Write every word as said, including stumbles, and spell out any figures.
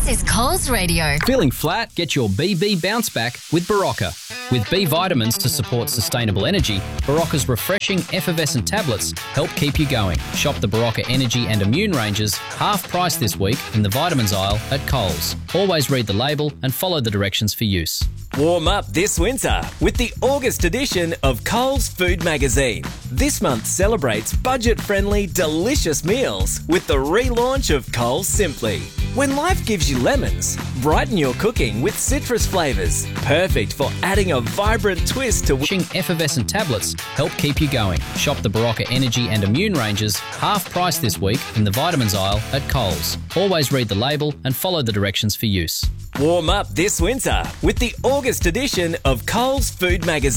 This is Coles Radio. Feeling flat? Get your B B bounce back with Barocca. With B vitamins to support sustainable energy, Barocca's refreshing effervescent tablets help keep you going. Shop the Barocca Energy and Immune ranges half price this week in the vitamins aisle at Coles. Always read the label and follow the directions for use. Warm up this winter with the August edition of Coles Food Magazine. This month celebrates budget-friendly, delicious meals with the relaunch of Coles Simply. When life gives you lemons, brighten your cooking with citrus flavours. Perfect for adding a vibrant twist to... Wishing effervescent tablets help keep you going. Shop the Barocca Energy and Immune ranges half price this week in the vitamins aisle at Coles. Always read the label and follow the directions for use. Warm up this winter with the August edition of Coles Food Magazine.